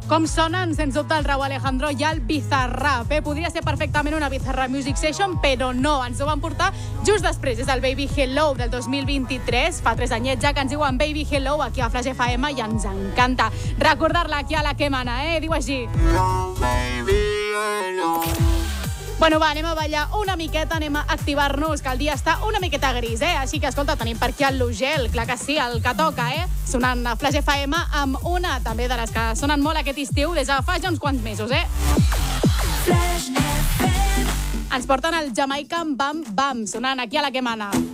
Com sonen, sens dubte, el Rauw Alejandro i el Bizarrap. Podria ser perfectament una Bizarrap Music Session, però no, ens ho van portar just després. És el Baby Hello del 2023, fa 3 anyets ja que ens diuen Baby Hello aquí a Flash FM i ens encanta recordar-la aquí a la que mana, diu així. Bueno, va, anem a ballar una miqueta, anem a activar-nos, que el dia està una miqueta gris, Així que, escolta, tenim per aquí el Lugel, clar que sí, el que toca, Sonant a Flash FM amb una, també de les que sonen molt aquest estiu des de fa ja uns quants mesos, Flash FM. Ens porten el Jamaican Bam Bam, sonant aquí a la que mana.